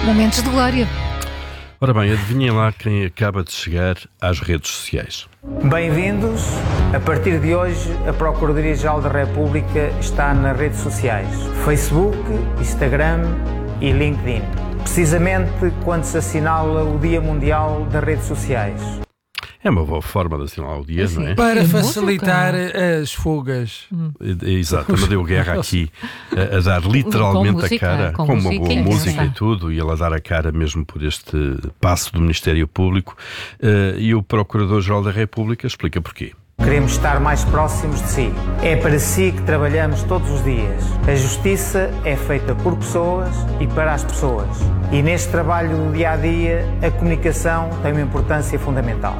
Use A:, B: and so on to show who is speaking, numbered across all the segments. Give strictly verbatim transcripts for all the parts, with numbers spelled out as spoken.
A: Momentos de glória.
B: Ora bem, adivinhem lá quem acaba de chegar às redes sociais.
C: Bem-vindos. A partir de hoje, a Procuradoria-Geral da República está nas redes sociais: Facebook, Instagram e LinkedIn. Precisamente quando se assinala o Dia Mundial das Redes Sociais.
B: É uma boa forma de assinalar o dia,
A: Sim.
B: não é?
D: Para
A: É
D: facilitar
A: música.
D: as fugas.
A: Hum.
B: Exato, mas deu guerra aqui a, a dar literalmente
A: música,
B: a cara,
A: com
B: com uma
A: música
B: boa
A: e
B: música
A: dança.
B: e tudo, e ela dar a cara mesmo por este passo do Ministério Público. Uh, e o Procurador-Geral da República explica porquê.
C: Queremos estar mais próximos de si. É para si que trabalhamos todos os dias. A justiça é feita por pessoas e para as pessoas. E neste trabalho do dia-a-dia, a comunicação tem uma importância fundamental.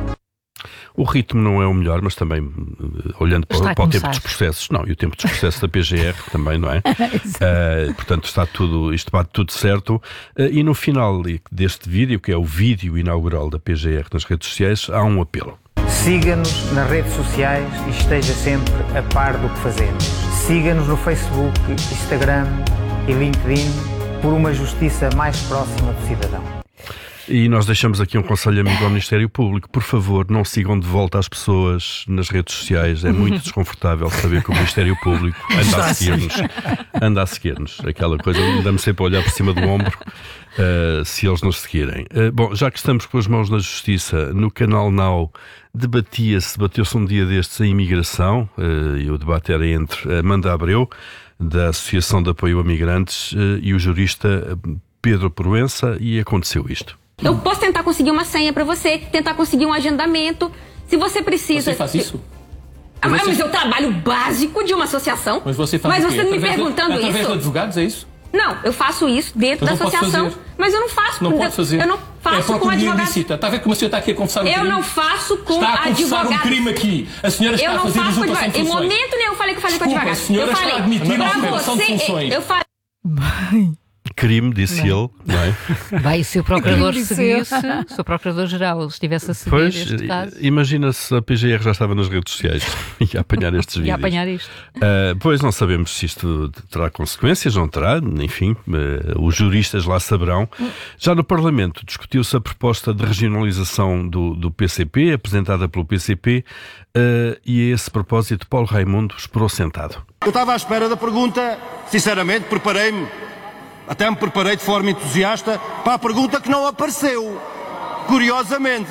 B: O ritmo não é o melhor, mas também, uh, olhando para,
A: Está a
B: para o tempo
A: começar.
B: dos processos, não, e o tempo dos processos da P G R também, não é? Uh, portanto, está tudo, isto bate tudo certo. Uh, e no final deste vídeo, que é o vídeo inaugural da P G R nas redes sociais, há um apelo.
C: Siga-nos nas redes sociais e esteja sempre a par do que fazemos. Siga-nos no Facebook, Instagram e LinkedIn por uma justiça mais próxima do cidadão.
B: E nós deixamos aqui um conselho amigo ao Ministério Público. Por favor, não sigam de volta as pessoas nas redes sociais. É muito desconfortável saber que o Ministério Público anda a seguir-nos. Anda a seguir-nos. Aquela coisa, andamos sempre a olhar por cima do ombro uh, se eles nos seguirem. Uh, bom, já que estamos com as mãos na Justiça, no canal Now debatia-se, debateu-se um dia destes a imigração, uh, e o debate era entre Amanda Abreu, da Associação de Apoio a Migrantes, uh, e o jurista Pedro Proença, e aconteceu isto.
E: Eu posso tentar conseguir uma senha pra você, tentar conseguir um agendamento. Se você precisa...
F: Você faz isso?
E: Ah,
F: Mas
E: mas
F: você-
E: é o trabalho básico de uma associação.
F: Mas você faz
E: Mas
F: o quê?
E: você me
F: Através do-
E: perguntando
F: através
E: isso...
F: de advogados, é isso?
E: Não, eu faço isso dentro
F: Então
E: da
F: não pode
E: associação.
F: fazer.
E: Mas eu não faço.
F: Não
E: com-
F: pode fazer.
E: Eu não
F: É
E: faço com
F: procuradoria
E: advogados.
F: ilícita. Está a ver como a senhora está aqui a confessar um
E: Eu
F: crime?
E: não faço com
F: Está a confessar
E: advogados.
F: um crime aqui. A senhora está
E: Eu
F: a
E: não
F: fazer
E: faço com
F: usurpação
E: advogados.
F: de
E: Em
F: funções.
E: momento nenhum eu falei que eu falei com
F: Desculpa,
E: advogados.
F: a senhora
E: eu
F: está
E: falei,
F: a admitir
E: pra
F: usurpação de
E: você,
F: funções.
E: eu falei...
B: Crime, disse ele, não é?
A: Vai, se o procurador
D: Crime
A: seguisse, se o procurador-geral estivesse a seguir
B: Pois,
A: este caso,
B: imagina se a P G R já estava nas redes sociais e a apanhar estes vídeos.
A: ia apanhar isto.
B: Uh, pois não sabemos se isto terá consequências, não terá, enfim, uh, os juristas lá saberão. Já no Parlamento discutiu-se a proposta de regionalização do, do P C P, apresentada pelo P C P, uh, e a esse propósito Paulo Raimundo esperou sentado.
G: Eu estava à espera da pergunta, sinceramente, preparei-me, até me preparei de forma entusiasta para a pergunta que não apareceu. Curiosamente,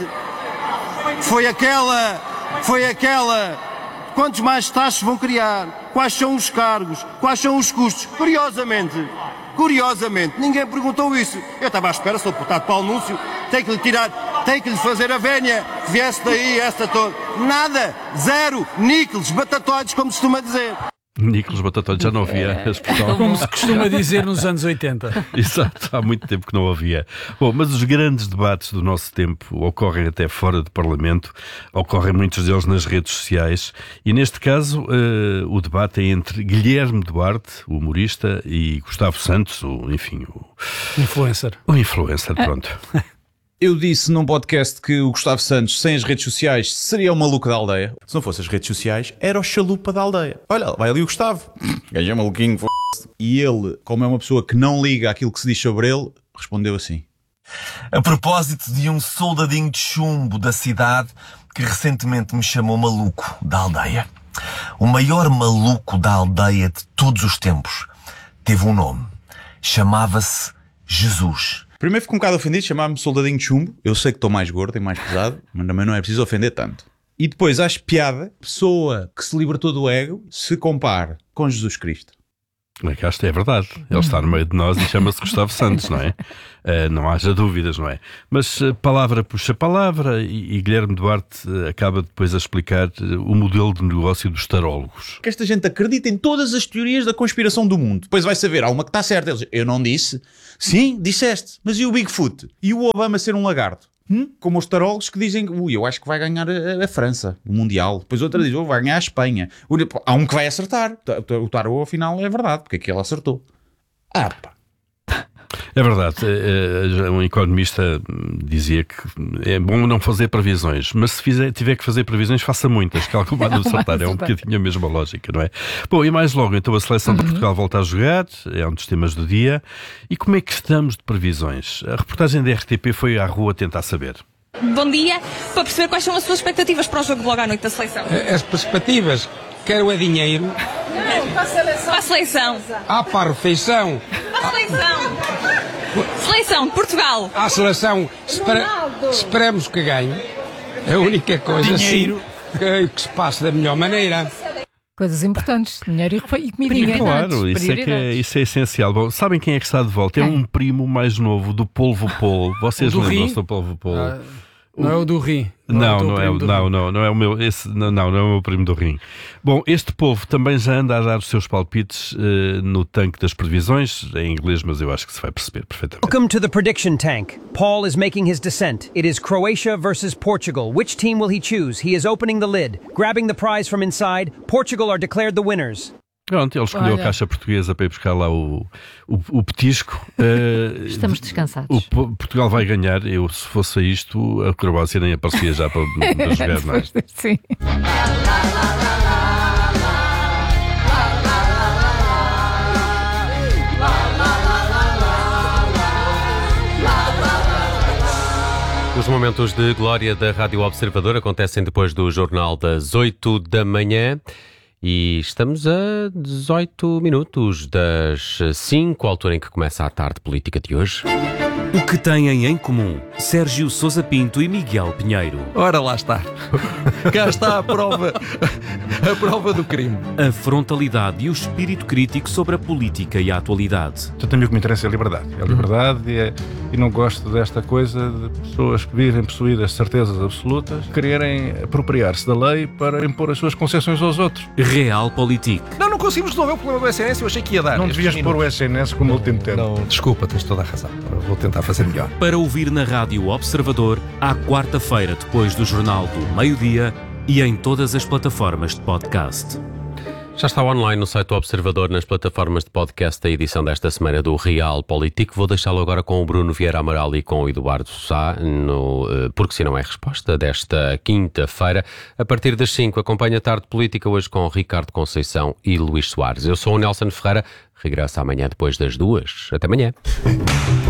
G: foi aquela, foi aquela, quantos mais taxas vão criar? Quais são os cargos? Quais são os custos? Curiosamente, curiosamente, ninguém perguntou isso. Eu estava à espera, sou deputado Paulo Núncio, tem que lhe tirar, tem que lhe fazer a vénia, que viesse daí esta toda. Nada, zero, níqueles, batatóides, como se costuma dizer.
B: Nicolas Batatolho, já não ouvia a expressão.
D: Como se costuma dizer nos anos oitenta.
B: Exato, há muito tempo que não havia. Bom, mas os grandes debates do nosso tempo ocorrem até fora do Parlamento, ocorrem muitos deles nas redes sociais, e neste caso uh, o debate é entre Guilherme Duarte, o humorista, e Gustavo Santos, o, enfim, o,
D: Influencer.
B: o influencer, pronto.
H: Eu disse num podcast que o Gustavo Santos, sem as redes sociais, seria o maluco da aldeia. Se não fosse as redes sociais, era o chalupa da aldeia. Olha, vai ali o Gustavo. Gajo é maluquinho, f***. E ele, como é uma pessoa que não liga àquilo que se diz sobre ele, respondeu assim.
I: A propósito de um soldadinho de chumbo da cidade que recentemente me chamou maluco da aldeia. O maior maluco da aldeia de todos os tempos teve um nome. Chamava-se Jesus.
H: Primeiro fico um bocado ofendido, chamar-me soldadinho de chumbo. Eu sei que estou mais gordo e mais pesado, mas também não é preciso ofender tanto. E depois acho piada, pessoa que se libertou do ego, se compara com Jesus Cristo.
B: É que esta é verdade. Ele está no meio de nós e chama-se Gustavo Santos, não é? Uh, não haja dúvidas, não é? Mas uh, palavra puxa palavra, e, e Guilherme Duarte uh, acaba depois a explicar uh, o modelo de negócio dos tarólogos.
H: Que esta gente acredita em todas as teorias da conspiração do mundo. Depois vai saber, há uma que está certa. Eles, eu não disse. Sim, disseste. Mas e o Bigfoot? E o Obama ser um lagarto? Hum? Como os tarólogos que dizem, ui, eu acho que vai ganhar a, a França, o Mundial. Depois outra diz, oh, vai ganhar a Espanha. Há um que vai acertar. O tarô, afinal, é verdade, porque aquele acertou. Ah, pá.
B: É verdade. Um economista dizia que é bom não fazer previsões, mas se fizer, tiver que fazer previsões, faça muitas, que algo vai não acertar. É um bocadinho a mesma lógica, não é? Bom, e mais logo, então a seleção de Portugal volta a jogar, é um dos temas do dia. E como é que estamos de previsões? A reportagem da R T P foi à rua tentar saber.
J: Bom dia, para perceber quais são as suas expectativas para o jogo de logo à noite da seleção.
K: As perspectivas, quero é dinheiro.
J: Não, para a seleção. Para a seleção.
K: Ah, para a refeição.
J: Para a seleção. Seleção de Portugal.
K: À seleção, espera, esperemos que ganhe. É a única coisa
D: Dinheiro.
K: Assim, que, que se passe da melhor maneira.
A: Coisas importantes, dinheiro e comida.
B: Claro, isso é, que é, isso é essencial. Bom, sabem quem é que está de volta? É um primo mais novo do Polvo Polo. Vocês lembram-se do Polvo Polo?
D: Ah, não é o do Rim.
B: Não,
D: não,
B: não é, não, não, não é o meu, esse, não, não, não é o meu primo do Rim. Bom, este povo também já anda a dar os seus palpites uh, no tanque das previsões, em inglês, mas eu acho que se vai perceber perfeitamente.
L: Welcome to the prediction tank. Paul is making his descent. It is Croatia versus Portugal. Which team will he choose? He is opening the lid. Grabbing the prize from inside, Portugal are declared the winners.
B: Pronto, ele escolheu
A: Olha.
B: a caixa portuguesa para ir buscar lá o, o, o petisco. Uh,
A: Estamos descansados.
B: O Portugal vai ganhar. Eu, se fosse isto, a Croácia nem aparecia já para, para jogar, não é?
A: Sim.
M: Os momentos de glória da Rádio Observador acontecem depois do Jornal das oito da manhã. E estamos a dezoito minutos das cinco, altura em que começa a tarde política de hoje.
N: O que têm em comum Sérgio Sousa Pinto e Miguel Pinheiro?
O: Ora, lá está. Cá está a prova, a prova do crime.
N: A frontalidade e o espírito crítico sobre a política e a atualidade.
P: Eu tenho o que me interessa é a liberdade. É a liberdade e, é, e não gosto desta coisa de pessoas que vivem possuídas de certezas absolutas, quererem apropriar-se da lei para impor as suas concessões aos outros.
N: Realpolitik.
O: Não, não conseguimos resolver o problema do S N S, eu achei que ia dar.
P: Não devias pôr o S N S como o último tempo.
O: Não, desculpa, tens toda a razão. Vou tentar fazer melhor.
N: Para ouvir na Rádio Observador, à quarta-feira, depois do Jornal do Meio-Dia e em todas as plataformas de podcast.
M: Já está online no site do Observador, nas plataformas de podcast, a edição desta semana do Realpolitik. Vou deixá-lo agora com o Bruno Vieira Amaral e com o Eduardo Sá, no Porque Se Não É Resposta, desta quinta-feira. A partir das cinco, acompanha a Tarde Política, hoje com Ricardo Conceição e Luís Soares. Eu sou o Nelson Ferreira, regresso amanhã depois das duas. Até amanhã.